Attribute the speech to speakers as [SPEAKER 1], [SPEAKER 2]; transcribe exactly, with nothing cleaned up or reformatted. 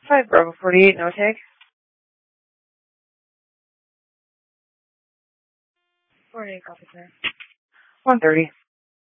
[SPEAKER 1] five Bravo forty-eight, no tag. forty-eight, copy, sir. one thirty.